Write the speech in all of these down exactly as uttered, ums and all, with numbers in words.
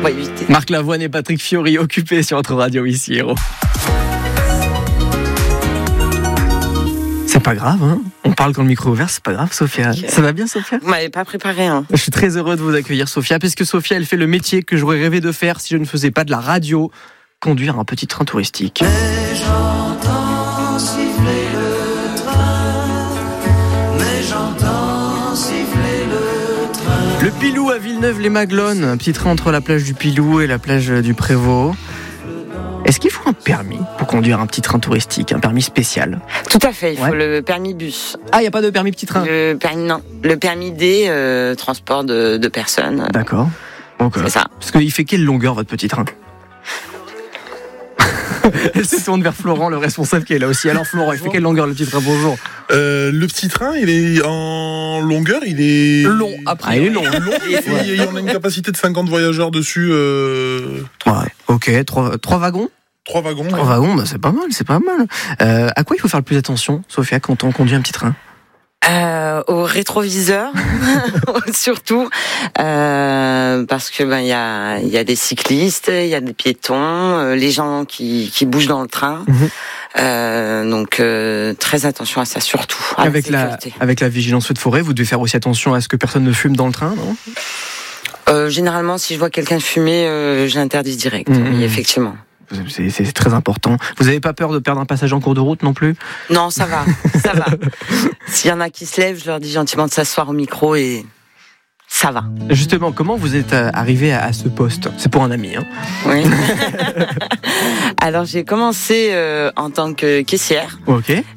va éviter. Marc Lavoine et Patrick Fiori occupés sur votre radio ici, Héros. C'est pas grave, hein. On parle quand le micro est ouvert, c'est pas grave, Sophia. Okay. Ça va bien, Sophia ? Vous m'avez pas préparé, hein. Je suis très heureux de vous accueillir, Sophia, parce que Sophia, elle fait le métier que j'aurais rêvé de faire si je ne faisais pas de la radio, conduire un petit train touristique. Mais j'entends siffler le train, mais j'entends siffler le train. Le Pilou à Villeneuve-les-Maglones, un petit train entre la plage du Pilou et la plage du Prévost. Est-ce qu'il faut un permis pour conduire un petit train touristique, un permis spécial ? Tout à fait, il faut ouais. le permis bus. Ah, il n'y a pas de permis petit train ? Le permis, non. Le permis D, euh, transport de, de personnes. D'accord. Okay. C'est ça. Parce qu'il fait quelle longueur, votre petit train ? Elle se tourne vers Florent, le responsable qui est là aussi. Alors Florent, il fait quelle longueur le petit train ? Bonjour. Euh, le petit train, il est en longueur, il est long. Après, ah, il est long. long et ouais. On a une capacité de cinquante voyageurs dessus. Euh... Ouais. Ok, trois, trois wagons. Trois wagons. Trois ouais. wagons, bah, c'est pas mal, c'est pas mal. Euh, à quoi il faut faire le plus attention, Sophia, quand on conduit un petit train ? Euh, au rétroviseur surtout euh, parce que ben il y a il y a des cyclistes, il y a des piétons, euh, les gens qui qui bougent dans le train. Mmh. Euh, donc euh, très attention à ça surtout. À avec la, la avec la vigilance feu de forêt, vous devez faire aussi attention à ce que personne ne fume dans le train, non ? euh, Généralement, si je vois quelqu'un fumer, euh, je l'interdis direct. Mmh. Oui, effectivement. C'est, c'est très important. Vous n'avez pas peur de perdre un passager en cours de route non plus ? Non, ça va, ça va. S'il y en a qui se lèvent, je leur dis gentiment de s'asseoir au micro et ça va. Justement, comment vous êtes arrivé à ce poste ? C'est pour un ami, hein ? Oui. Alors j'ai commencé euh, en tant que caissière. Ok. Et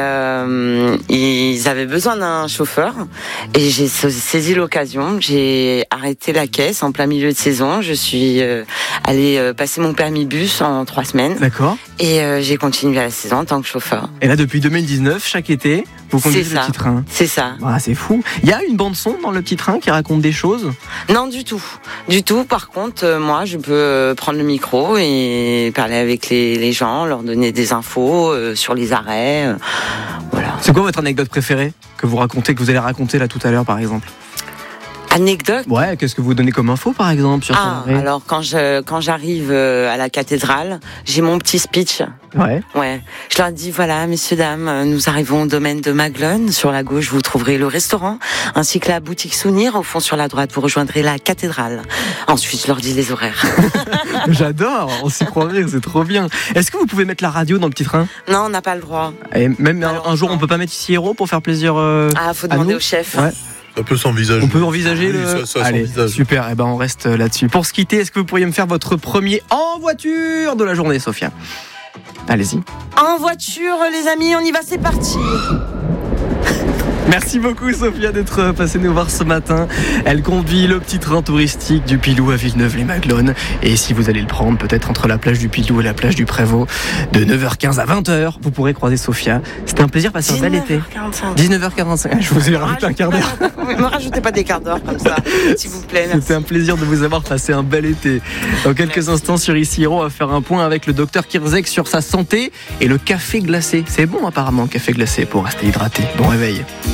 euh, ils avaient besoin d'un chauffeur et j'ai saisi l'occasion. J'ai arrêté la caisse en plein milieu de saison. Je suis euh, allée euh, passer mon permis bus en trois semaines. D'accord. Et euh, j'ai continué à la saison en tant que chauffeur. Et là, depuis deux mille dix-neuf, chaque été, vous conduisez le petit train. C'est ça. Ah, c'est fou. Il y a une bande son dans le petit train qui raconte des choses ? Non, du tout. Du tout. Par contre, euh, moi, je peux euh, prendre le micro et parler avec les, les gens, leur donner des infos euh, sur les arrêts. Euh, voilà. C'est quoi votre anecdote préférée que vous racontez, que vous allez raconter là tout à l'heure, par exemple ? Anecdote ? Ouais, qu'est-ce que vous donnez comme info, par exemple, sur Ah, alors quand je quand j'arrive à la cathédrale, j'ai mon petit speech. Ouais. Ouais. Je leur dis voilà, messieurs dames, nous arrivons au domaine de Maglones. Sur la gauche, vous trouverez le restaurant, ainsi que la boutique souvenir. Au fond, sur la droite, vous rejoindrez la cathédrale. Ensuite, je leur dis les horaires. J'adore. On s'y croirait, c'est trop bien. Est-ce que vous pouvez mettre la radio dans le petit train ? Non, on n'a pas le droit. Et même un, un jour, on peut pas mettre ici Héros pour faire plaisir. Euh, ah, faut demander au chef. Ouais. Ça peut s'envisager. On peut envisager oui, le... ça, ça Allez, s'envisage. Super, et eh ben on reste là-dessus. Pour se quitter, est-ce que vous pourriez me faire votre premier en voiture de la journée, Sophia ? Allez-y. En voiture, les amis, on y va, c'est parti. Merci beaucoup, Sophia, d'être passée nous voir ce matin. Elle conduit le petit train touristique du Pilou à Villeneuve-les-Maglones. Et si vous allez le prendre, peut-être entre la plage du Pilou et la plage du Prévost, de neuf heures quinze à vingt heures, vous pourrez croiser Sophia. C'était un plaisir, passer un bel été. dix-neuf heures quarante-cinq. Je vous ai rajouté un quart d'heure. Ne me rajoutez pas des quarts d'heure comme ça, s'il vous plaît. Merci. C'était un plaisir de vous avoir passé un bel été. Dans quelques merci. instants sur Ici Héros, on va faire un point avec le docteur Kirzek sur sa santé et le café glacé. C'est bon apparemment, le café glacé, pour rester hydraté. Bon réveil.